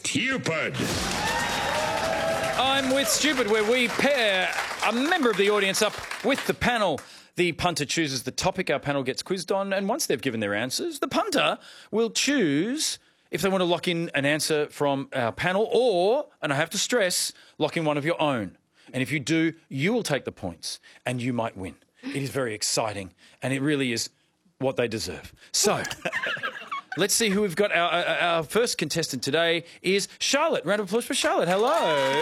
Stupid. I'm with Stupid, where we pair a member of the audience up with the panel. The punter chooses the topic our panel gets quizzed on, and once they've given their answers, the punter will choose if they want to lock in an answer from our panel or, and I have to stress, lock in one of your own. And if you do, you will take the points and you might win. It is very exciting, and it really is what they deserve. So, let's see who we've got. Our first contestant today is Charlotte. Round of applause for Charlotte. Hello.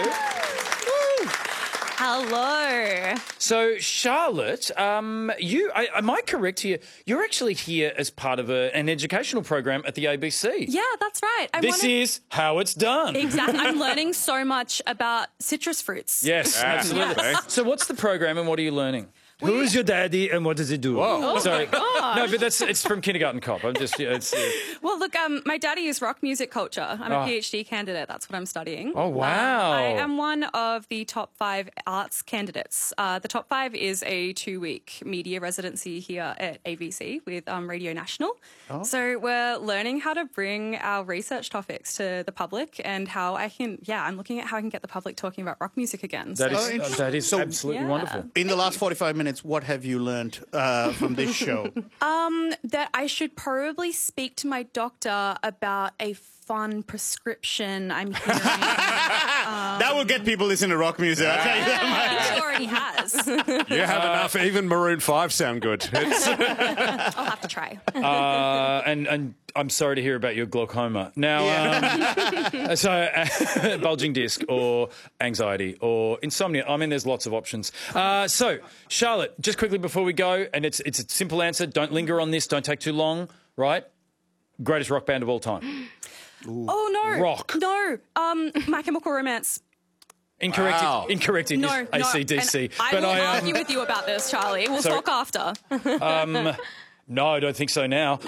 Hello. So, Charlotte, am I correct here? You're actually here as part of an educational program at the ABC. Yeah, that's right. This is how it's done. Exactly. I'm learning so much about citrus fruits. Yes, absolutely. Yes. So what's the program and what are you learning? Who is your daddy and what does he do? Whoa. Oh, Sorry. my gosh. No, but it's from Kindergarten Cop. I'm just, Well, look, my daddy is rock music culture. I'm a PhD candidate. That's what I'm studying. Oh, wow. I am one of the top 5 arts candidates. The top 5 is a 2-week media residency here at ABC with Radio National. Oh. So we're learning how to bring our research topics to the public and how I'm looking at how I can get the public talking about rock music again. That is absolutely wonderful. In the last 45 minutes, what have you learned from this show? That I should probably speak to my doctor about a fun prescription I'm hearing. That will get people listening to rock music. I'll tell you that much. It already has. You have enough. Even Maroon 5 sound good. I'll have to try. And I'm sorry to hear about your glaucoma. Now, bulging disc or anxiety or insomnia. I mean, there's lots of options. So, Charlotte, just quickly before we go, and it's a simple answer. Don't linger on this. Don't take too long, right? Greatest rock band of all time. Ooh. Oh, no. Rock. No. My Chemical Romance. Incorrect. Wow. Incorrect. It is AC/DC. I will argue with you about this, Charlie. We'll talk after. No, I don't think so now.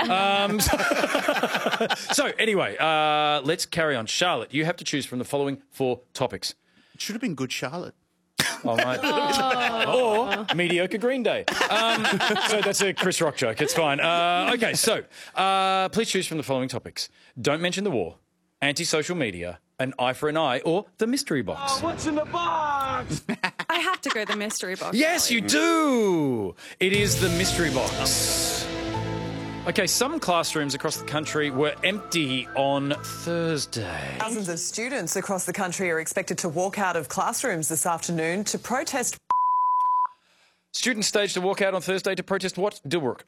So anyway, let's carry on. Charlotte, you have to choose from the following 4 topics. It should have been Good Charlotte. Oh, mate. Or mediocre Green Day. So that's a Chris Rock joke. It's fine. Okay, so please choose from the following topics. Don't mention the war, anti-social media, an eye for an eye, or the mystery box. Oh, what's in the box? I have to go the mystery box. Yes, Charlie. you do. It is the mystery box. Okay, some classrooms across the country were empty on Thursday. Thousands of students across the country are expected to walk out of classrooms this afternoon to protest. Students staged a walkout on Thursday to protest what? Dilwork.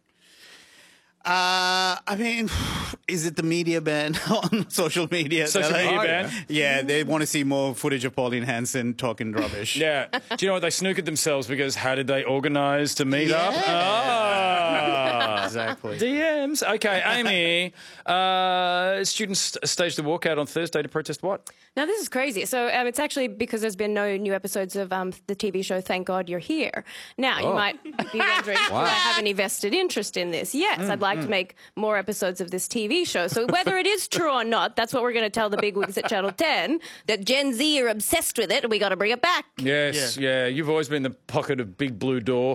I mean, is it the media ban on social media? Social media ban? Yeah, they want to see more footage of Pauline Hanson talking rubbish. Yeah. Do you know what? They snookered themselves because how did they organise to meet up? Ah, exactly. DMs. Okay, Amy. Students staged a walkout on Thursday to protest what? Now, this is crazy. So it's actually because there's been no new episodes of the TV show Thank God You're Here. Now, you might be wondering, do I have any vested interest in this? Yes, I'd like to make more episodes of this TV show. So whether it is true or not, that's what we're going to tell the bigwigs at Channel 10, that Gen Z are obsessed with it and we got to bring it back. Yes, yeah. You've always been the pocket of Big Blue Door.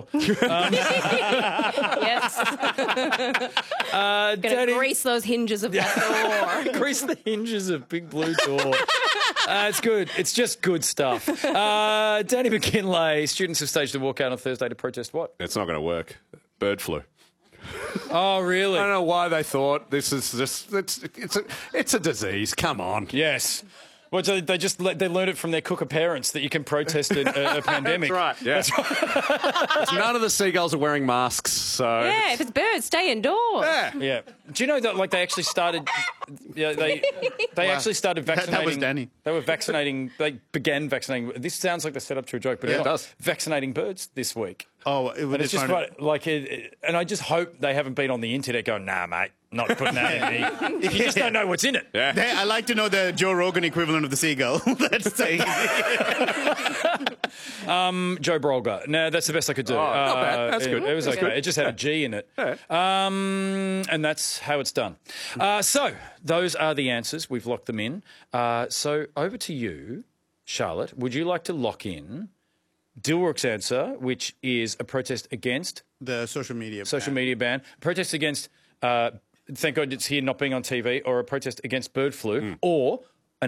Yes. Going to grease those hinges of that door. Grease the hinges of Big Blue Door. It's good. It's just good stuff. Danny McKinlay, students have staged a walkout on Thursday to protest what? It's not going to work. Bird flu. Oh, really? I don't know why they thought this is just it's a disease. Come on. Yes. Well, so they learned it from their cooker parents that you can protest a pandemic. That's right. Yeah. That's right. None of the seagulls are wearing masks, so Yeah, if it's birds, stay indoors. Yeah. Do you know that like they actually started? Yeah, they actually started vaccinating. That was Danny. They were vaccinating. They began vaccinating. This sounds like they're set up to a joke, but Yeah, it's it not. does. Vaccinating birds this week. Oh, it And it's just and I just hope they haven't been on the internet going, nah, mate, not putting that in me. You just don't know what's in it. yeah. I like to know the Joe Rogan equivalent of the seagull. That's saying. Joe Brolga. No, that's the best I could do. not bad. That's good. It was That's okay. good. It just had a G in it. Yeah. And that's how it's done. So those are the answers. We've locked them in. So over to you, Charlotte. Would you like to lock in Dilwork's answer, which is a protest against The social media ban, protest against Thank God It's Here not being on TV, or a protest against bird flu, or